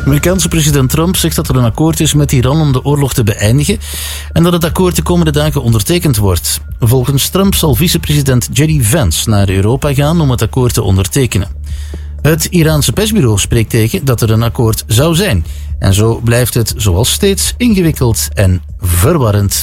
Amerikaanse president Trump zegt dat er een akkoord is met Iran om de oorlog te beëindigen en dat het akkoord de komende dagen ondertekend wordt. Volgens Trump zal vicepresident J.D. Vance naar Europa gaan om het akkoord te ondertekenen. Het Iraanse persbureau spreekt tegen dat er een akkoord zou zijn. En zo blijft het zoals steeds ingewikkeld en verwarrend.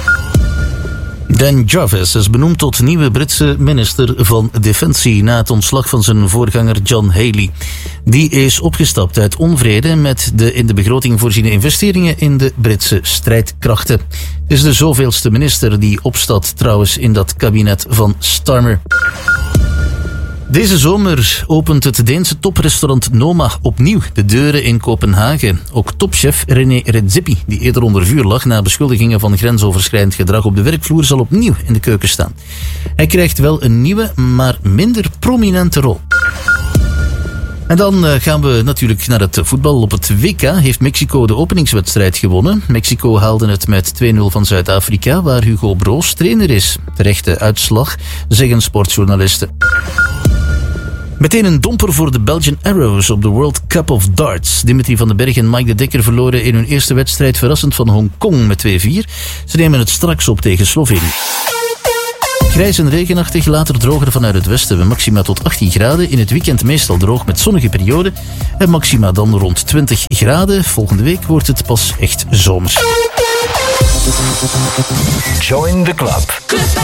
Dan Jarvis is benoemd tot nieuwe Britse minister van Defensie na het ontslag van zijn voorganger John Healey. Die is opgestapt uit onvrede met de in de begroting voorziene investeringen in de Britse strijdkrachten. Het is de zoveelste minister die opstapt trouwens in dat kabinet van Starmer. Deze zomer opent het Deense toprestaurant Noma opnieuw de deuren in Kopenhagen. Ook topchef René Redzepi, die eerder onder vuur lag na beschuldigingen van grensoverschrijdend gedrag op de werkvloer, zal opnieuw in de keuken staan. Hij krijgt wel een nieuwe, maar minder prominente rol. En dan gaan we natuurlijk naar het voetbal. Op het WK heeft Mexico de openingswedstrijd gewonnen. Mexico haalde het met 2-0 van Zuid-Afrika, waar Hugo Broos trainer is. Terechte uitslag, zeggen sportjournalisten. Meteen een domper voor de Belgian Arrows op de World Cup of Darts. Dimitri van den Berg en Mike de Dekker verloren in hun eerste wedstrijd verrassend van Hongkong met 2-4. Ze nemen het straks op tegen Slovenië. Grijs en regenachtig, later droger vanuit het westen. We maxima tot 18 graden. In het weekend meestal droog met zonnige perioden. En maxima dan rond 20 graden. Volgende week wordt het pas echt zomers. Join the club.